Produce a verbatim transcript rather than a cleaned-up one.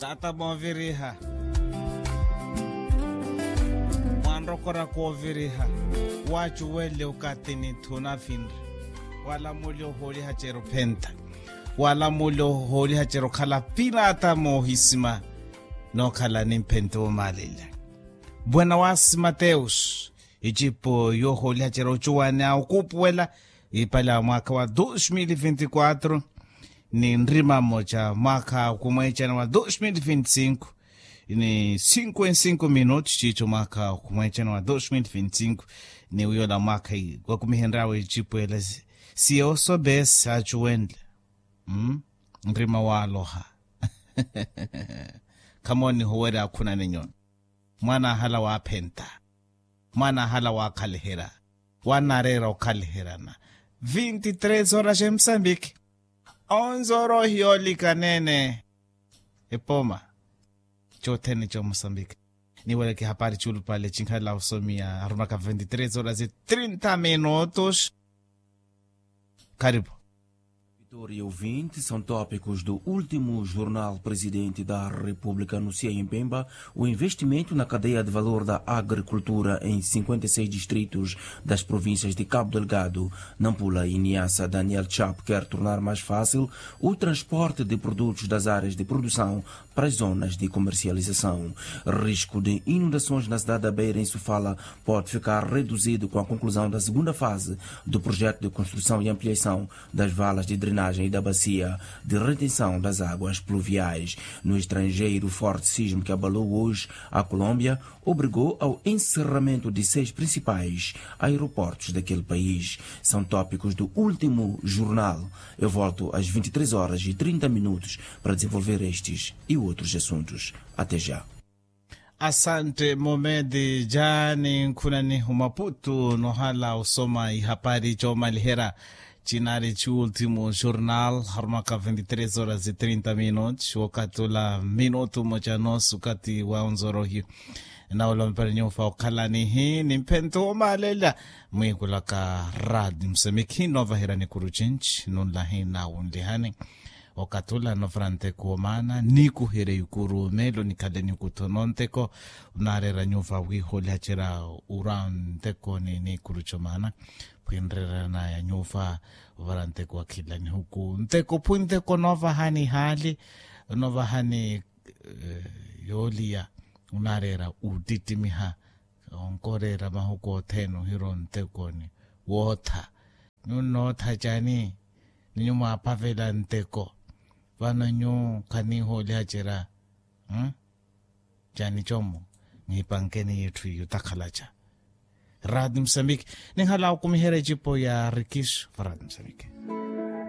tata moviriha mwanrokora kuoviriha wachu wele ukatini tuna finri wala mulio holi hachero penta wala mulio holi hachero kala pirata mohisima no kala nimpente o malila buena was Mateus ijipo yo holi hachero chuane au kupuela ipala mwaka wa dois mil e vinte e quatro ni nrima moja mwaka kumwecha na wa dois mil e vinte e cinco ni cinco em cinco minutos chicho mwaka kumwecha na wa dois mil e vinte e cinco ni uyola mwaka hii kwa kumihendrawe ijipo ele si eu soubesse ajuendle mm? nrima wa aloha kamoni huweda akuna ninyon mwana hala wa penta mwana hala wa kalihera wanarera ukaliherana vinte e três horas em Moçambique onze horas hioli kanene epoma choteni cho Moçambique ni wale que rapari chulo pale chinkala usomia arumaka vinte e três horas e trinta minutos. Karibu. E ouvinte são tópicos do último jornal Presidente da República anuncia em Pemba o investimento na cadeia de valor da agricultura em cinquenta e seis distritos das províncias de Cabo Delgado, Nampula e Niassa. Daniel Chap quer tornar mais fácil o transporte de produtos das áreas de produção para as zonas de comercialização. Risco de inundações na cidade da Beira, em Sofala, pode ficar reduzido com a conclusão da segunda fase do projeto de construção e ampliação das valas de drenagem e da bacia de retenção das águas pluviais. No estrangeiro, o forte sismo que abalou hoje a Colômbia obrigou ao encerramento de seis principais aeroportos daquele país. São tópicos do último jornal. Eu volto às vinte e três horas e trinta minutos para desenvolver estes e outros assuntos. Até já. Asante Mohamed Jani Kunani Humaputu Nohala Usoma e Hapari Joma Lihera Chinari de último jornal, harmaka vinte e três horas e trinta minutos, wakati la minuto moja nusu kati wa unzoro hiyo. Na wala mperenyo fa ukalani hii, ni mpento umalela, mwikula ka radi msemiki, nova hira ni kuruchinchi, nunla hii na undihani. Wakati la nofrante kuomana, niku hire yukuru melo, nikade nikutononteko, unarera nyufa wiholi hachira uranteko ni ni kuruchomana. Kuinrera na ya nyufa varante kwa kila ni huku nteko punteko nova hani hali nova hani uh, yolia unarera utitimiha onkorera mahuko teno hiro nteko ni wota nunota jani ninyuma pavela nteko vano nyu kani holi hachira hmm? Jani chomo ngipankeni yetu yutakalacha Rádio Moçambique, nem halau como regipo ya Riquis, Rádio Moçambique.